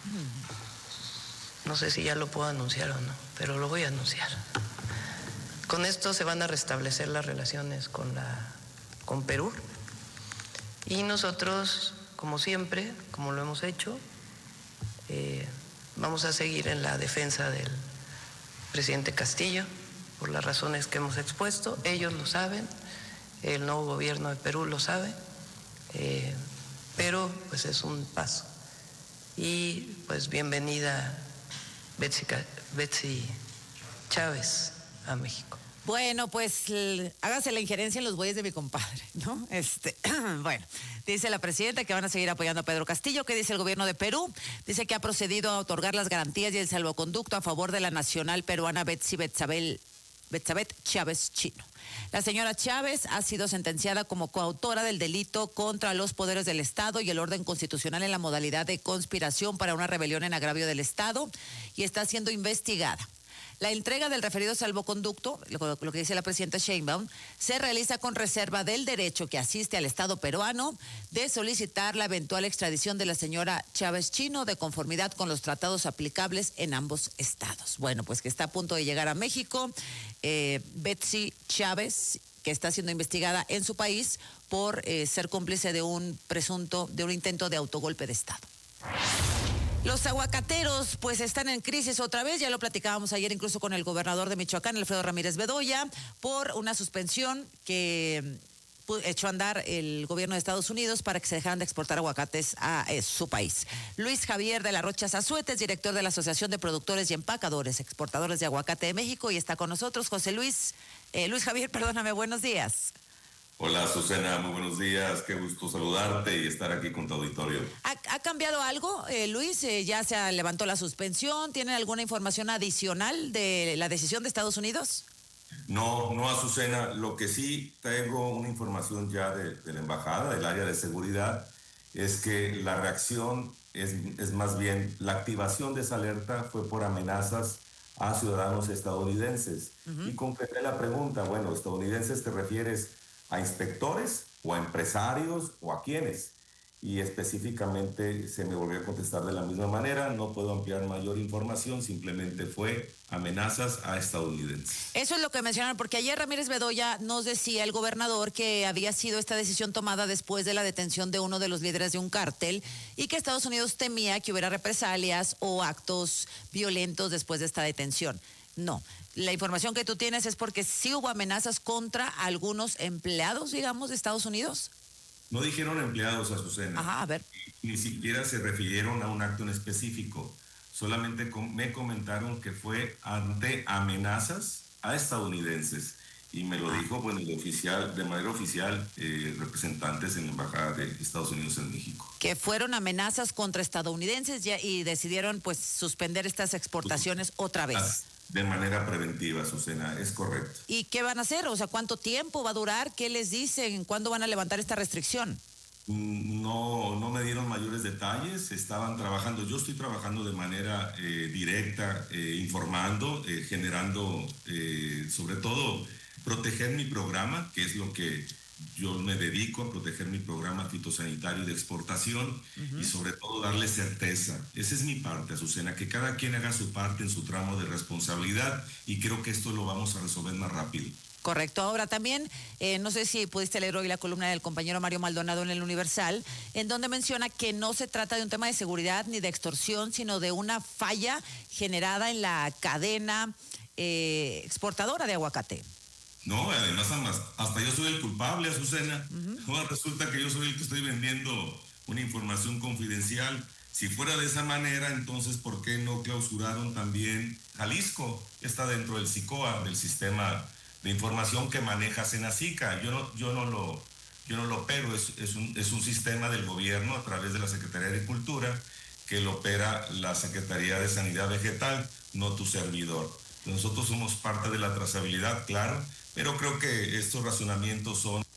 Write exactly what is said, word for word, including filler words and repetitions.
No sé si ya lo puedo anunciar o no, pero lo voy a anunciar. Con esto se van a restablecer las relaciones con, la, con Perú. Y nosotros, como siempre, como lo hemos hecho, eh, vamos a seguir en la defensa del presidente Castillo, por las razones que hemos expuesto. Ellos lo saben, el nuevo gobierno de Perú lo sabe, eh, pero pues es un paso. Y pues bienvenida Betsy, Betsy Chávez a México. Bueno, pues hágase la injerencia en los bueyes de mi compadre, ¿no? Este, bueno, dice la presidenta que van a seguir apoyando a Pedro Castillo. ¿Qué dice el gobierno de Perú? Dice que ha procedido a otorgar las garantías y el salvoconducto a favor de la nacional peruana Betsy Betsabel, Betsabeth Chávez Chino. La señora Chávez ha sido sentenciada como coautora del delito contra los poderes del Estado y el orden constitucional en la modalidad de conspiración para una rebelión en agravio del Estado y está siendo investigada. La entrega del referido salvoconducto, lo, lo que dice la presidenta Sheinbaum, se realiza con reserva del derecho que asiste al Estado peruano de solicitar la eventual extradición de la señora Chávez Chino de conformidad con los tratados aplicables en ambos estados. Bueno, pues que está a punto de llegar a México, eh, Betsy Chávez, que está siendo investigada en su país por eh, ser cómplice de un presunto, de un intento de autogolpe de Estado. Los aguacateros pues están en crisis otra vez, ya lo platicábamos ayer incluso con el gobernador de Michoacán, Alfredo Ramírez Bedoya, por una suspensión que echó a andar el gobierno de Estados Unidos para que se dejaran de exportar aguacates a eh, su país. Luis Javier de la Rocha Zazuete es director de la Asociación de Productores y Empacadores, Exportadores de Aguacate de México y está con nosotros José Luis, eh, Luis Javier, perdóname, buenos días. Hola, Azucena, muy buenos días, qué gusto saludarte y estar aquí con tu auditorio. ¿Ha, ha cambiado algo, eh, Luis? Eh, ¿Ya se levantó la suspensión? ¿Tienen alguna información adicional de la decisión de Estados Unidos? No, no, Azucena, lo que sí tengo una información ya de, de la embajada, del área de seguridad, es que la reacción es, es más bien, la activación de esa alerta fue por amenazas a ciudadanos estadounidenses. Uh-huh. Y concreté la pregunta, bueno, ¿estadounidenses te refieres a inspectores o a empresarios o a quiénes? Y específicamente se me volvió a contestar de la misma manera, no puedo ampliar mayor información, simplemente fue amenazas a estadounidenses. Eso es lo que mencionaron, porque ayer Ramírez Bedoya nos decía, el gobernador, que había sido esta decisión tomada después de la detención de uno de los líderes de un cártel y que Estados Unidos temía que hubiera represalias o actos violentos después de esta detención. No, la información que tú tienes es porque sí hubo amenazas contra algunos empleados, digamos, de Estados Unidos. No dijeron empleados, Azucena. Ajá, a ver. Ni, ni siquiera se refirieron a un acto en específico. Solamente com- me comentaron que fue ante amenazas a estadounidenses. Y me lo dijo, bueno, de, oficial, de manera oficial, eh, representantes en la Embajada de Estados Unidos en México. Que fueron amenazas contra estadounidenses ya, y decidieron, pues, suspender estas exportaciones pues, otra vez. De manera preventiva, Azucena, es correcto. ¿Y qué van a hacer? O sea, ¿cuánto tiempo va a durar? ¿Qué les dicen? ¿Cuándo van a levantar esta restricción? No, no me dieron mayores detalles, estaban trabajando, yo estoy trabajando de manera eh, directa, eh, informando, eh, generando, eh, sobre todo, proteger mi programa, que es lo que yo me dedico a proteger mi programa fitosanitario de exportación uh-huh. y sobre todo darle certeza. Esa es mi parte, Azucena, que cada quien haga su parte en su tramo de responsabilidad y creo que esto lo vamos a resolver más rápido. Correcto. Ahora también, eh, no sé si pudiste leer hoy la columna del compañero Mario Maldonado en el Universal, en donde menciona que no se trata de un tema de seguridad ni de extorsión, sino de una falla generada en la cadena eh, exportadora de aguacate. No, además hasta yo soy el culpable, Azucena. Uh-huh. Ahora resulta que yo soy el que estoy vendiendo una información confidencial. Si fuera de esa manera, entonces, ¿por qué no clausuraron también Jalisco? Está dentro del SICOA, del sistema de información que maneja Senacica. Yo no, yo no lo, yo no lo opero, es, es, un, es un sistema del gobierno a través de la Secretaría de Agricultura que lo opera la Secretaría de Sanidad Vegetal, no tu servidor. Nosotros somos parte de la trazabilidad, claro, pero creo que estos razonamientos son